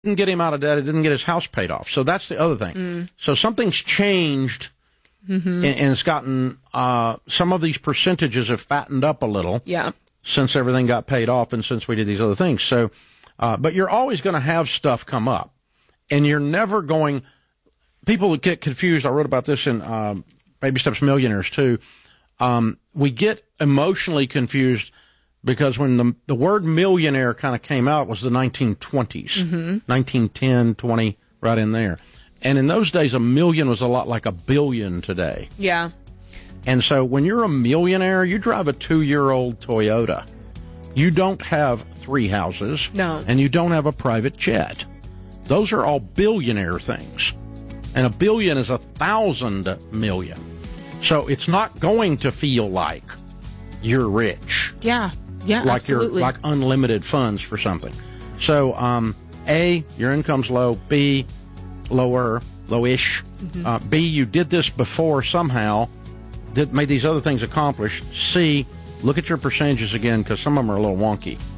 didn't get him out of debt. It didn't get his house paid off. So that's the other thing. So something's changed, and it's gotten some of these percentages have fattened up a little since everything got paid off and since we did these other things. So, but you're always going to have stuff come up, and you're never going – people get confused. I wrote about this in Baby Steps Millionaires too. We get emotionally confused because when the word millionaire kind of came out, it was the 1920s, 1910, 20, right in there. And in those days, a million was a lot like a billion today. Yeah. And so when you're a millionaire, you drive a 2-year-old Toyota. You don't have 3 houses. No. And you don't have a private jet. Those are all billionaire things. And a billion is 1,000 million. So it's not going to feel like you're rich. Yeah, like absolutely. Like unlimited funds for something. So, A, your income's low. B, lowish. B, you did this before somehow, made these other things accomplished. C, look at your percentages again because some of them are a little wonky.